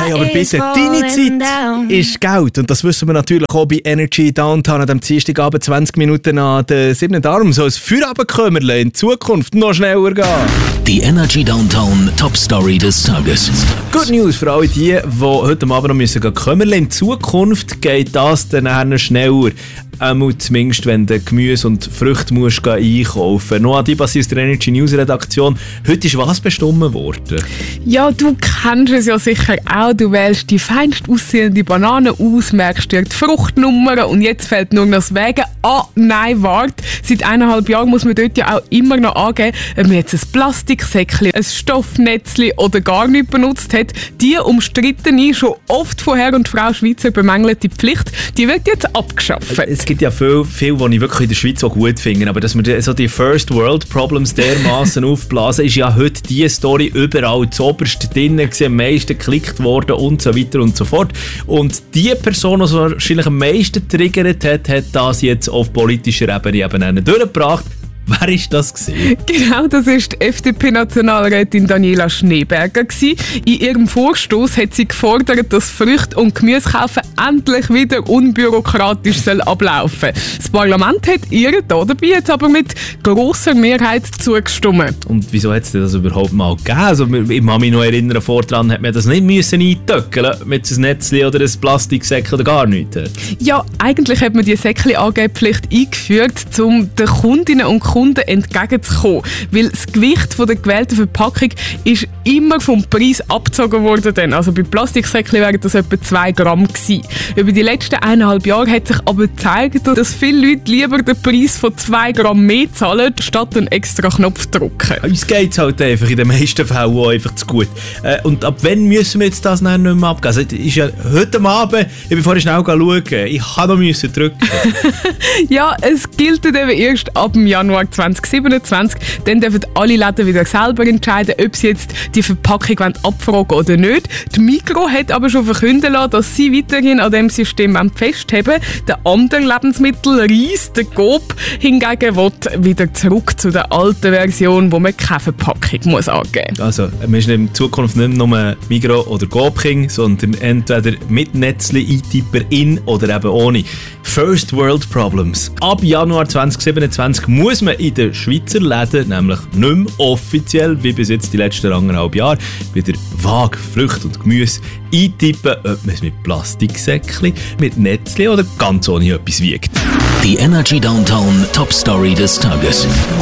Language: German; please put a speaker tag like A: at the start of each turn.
A: Hey, aber bitte, deine Zeit ist Geld. Und das wissen wir natürlich auch bei Energy Downtown an dem Dienstagabend 20 Minuten an der 7. Darum soll es Feierabendkümmerle in Zukunft noch schneller gehen.
B: Die Energy Downtown Top Story des Tages.
A: Good News für alle die heute Abend noch müssen kümmern. In Zukunft geht das dann schneller. Zumindest wenn du Gemüse und Früchte musst einkaufen. Noch an die aus der Energy News Redaktion. Heute ist was bestimmt worden?
C: Ja, du kennst es ja sicher auch. Du wählst die feinst aussehende Banane aus, merkst dir die Fruchtnummer und jetzt fällt nur noch das Wägen. Ah, nein, warte. Seit 1,5 Jahren muss man dort ja auch immer noch angeben, ob man jetzt ein Plastiksäckchen, ein Stoffnetzchen oder gar nichts benutzt hat. Die umstrittene, schon oft von Herr und Frau Schweizer bemängelte Pflicht, die wird jetzt abgeschafft.
A: Es gibt ja viel, die ich wirklich in der Schweiz auch gut finde, aber dass wir so die First World Problems dermassen aufblasen, ist ja heute diese Story überall zuoberst drin gewesen, am meisten geklickt worden und so weiter und so fort. Und die Person, die es wahrscheinlich am meisten triggert hat, hat das jetzt auf politischer Ebene eben durchgebracht. Wer war das gewesen?
C: Genau, das war die FDP-Nationalrätin Daniela Schneeberger gewesen. In ihrem Vorstoß hat sie gefordert, dass Früchte- und Gemüsekaufen endlich wieder unbürokratisch ablaufen soll. Das Parlament hat ihr dabei jetzt aber mit grosser Mehrheit zugestimmt.
A: Und wieso hat es das überhaupt mal gegeben? Also, ich kann mich noch erinnern, voran hat man das nicht müssen eintöckeln mit einem Netzchen oder einem Plastiksäckchen oder gar nichts.
C: Ja, eigentlich hat man die Säckchen-Angehpflicht eingeführt, um den Kundinnen und Kunden entgegenzukommen. Weil das Gewicht der gewählten Verpackung ist immer vom Preis abgezogen worden. Also bei Plastiksäckchen wären das etwa 2 Gramm gewesen. Über die letzten 1,5 Jahre hat sich aber gezeigt, dass viele Leute lieber den Preis von 2 Gramm mehr zahlen, statt einen extra Knopf drücken.
A: Uns geht es halt einfach in den meisten Fällen auch einfach zu gut. Und ab wann müssen wir jetzt das nicht mehr abgeben? Also, ist ja heute Abend, ich bin vorhin schnell schauen, ich musste noch drücken.
C: Ja, es gilt eben erst ab dem Januar 2027. Dann dürfen alle Läden wieder selber entscheiden, ob sie jetzt die Verpackung abfragen oder nicht. Die Migros hat aber schon verkünden lassen, dass sie weiterhin an diesem System festheben. Der andere Lebensmittel, Reis, der Coop, hingegen will wieder zurück zu der alten Version, wo man keine Verpackung muss angeben muss.
A: Also, wir sind in Zukunft nicht nur Migros oder Coop King, sondern entweder mit Netzli eintipper in oder eben ohne. First World Problems. Ab Januar 2027 muss man in den Schweizer Läden nämlich nicht mehr offiziell, wie bis jetzt die letzten 1,5 Jahre, wieder vage Früchte und Gemüse eintippen, ob man es mit Plastiksäckchen, mit Netzli oder ganz ohne etwas wiegt.
B: Die Energy Downtown Top Story des Tages.